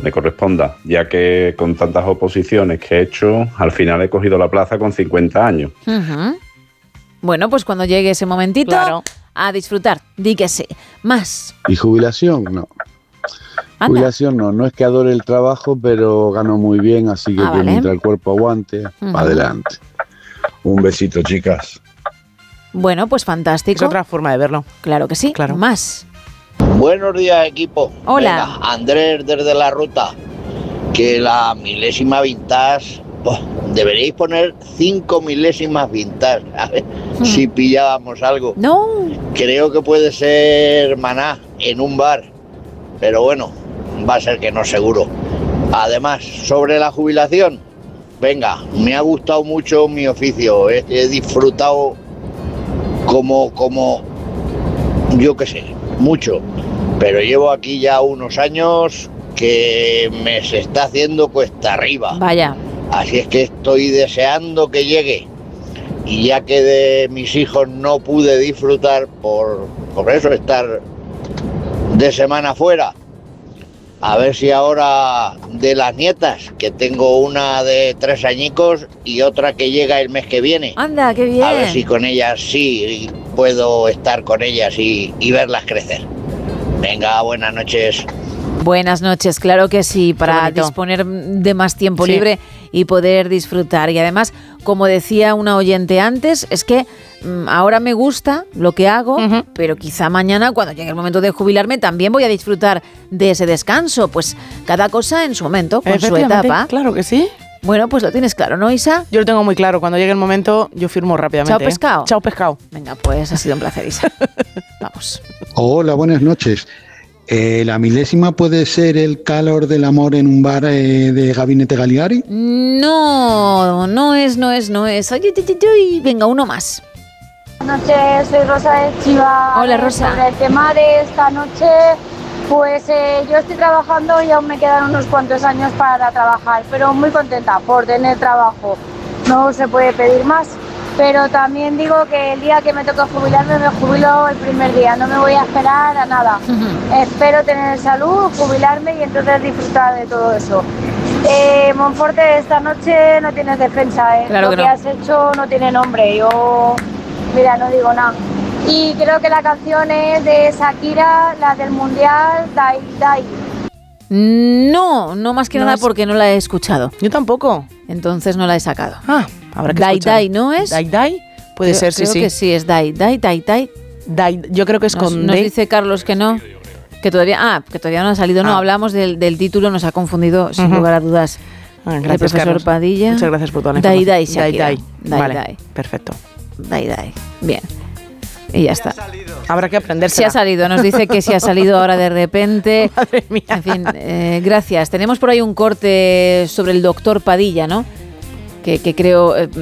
me corresponda, ya que con tantas oposiciones que he hecho, al final he cogido la plaza con 50 años. Uh-huh. Bueno, pues cuando llegue ese momentito, claro, a disfrutar, di que sí. Más. ¿Y jubilación? No. Anda. Jubilación no es que adore el trabajo, pero gano muy bien, así que, vale, mientras el cuerpo aguante, adelante. Un besito, chicas. Bueno, pues fantástico. Es otra forma de verlo. Claro que sí. Claro. Más. Buenos días, equipo. Hola. Venga, Andrés desde la ruta. Que la milésima vintage, deberíais poner 5 milésimas vintage, a ver si pillábamos algo. No. Creo que puede ser maná en un bar, pero bueno, va a ser que no seguro. Además, sobre la jubilación, venga, me ha gustado mucho mi oficio, he disfrutado como yo qué sé, mucho, pero llevo aquí ya unos años que me se está haciendo cuesta arriba. Vaya. Así es que estoy deseando que llegue. Y ya que de mis hijos no pude disfrutar por eso, estar de semana fuera, a ver si ahora de las nietas, que tengo una de 3 añicos y otra que llega el mes que viene. Anda, qué bien. A ver si con ellas sí puedo estar con ellas y verlas crecer. Venga, buenas noches. Buenas noches, claro que sí, para disponer de más tiempo libre y poder disfrutar. Y además, como decía una oyente antes, es que ahora me gusta lo que hago, pero quizá mañana, cuando llegue el momento de jubilarme, también voy a disfrutar de ese descanso. Pues cada cosa en su momento, con su etapa. Claro que sí. Bueno, pues lo tienes claro, ¿no, Isa? Yo lo tengo muy claro. Cuando llegue el momento, yo firmo rápidamente. Chao, pescado. Chao, pescado. Venga, pues ha sido un placer, Isa. Vamos. Hola, buenas noches. ¿La milésima puede ser el calor del amor en un bar de Gabinete Gagliari? No es. Oye, venga, uno más. Buenas noches, soy Rosa de Chiva. Hola, Rosa. Sobre el tema de esta noche, pues yo estoy trabajando y aún me quedan unos cuantos años para trabajar, pero muy contenta por tener trabajo. No se puede pedir más. Pero también digo que el día que me toque jubilarme, me jubilo el primer día, no me voy a esperar a nada. Espero tener salud, jubilarme y entonces disfrutar de todo eso. Monforte, esta noche no tienes defensa, Claro lo que has hecho no tiene nombre, yo, mira, no digo nada. Y creo que la canción es de Shakira, la del Mundial, Dai Dai. No más que nada porque no la he escuchado. Yo tampoco. Entonces no la he sacado. Habrá que Dai escuchar. Dai, ¿no es? Dai Dai, puede ser, sí. Creo que sí, es Dai Dai. Yo creo que es con nos D. dice Carlos que no, que todavía no ha salido. No, hablamos del título, nos ha confundido sin lugar a dudas. Gracias, el profesor Carlos. Padilla. Muchas gracias por toda la información. Dai Shakira. Vale, perfecto. Dai. Bien. Y ya está. Habrá que aprender. Sí ha salido, nos dice que sí ha salido ahora de repente. Madre mía. En fin, gracias. Tenemos por ahí un corte sobre el doctor Padilla, ¿no? Que creo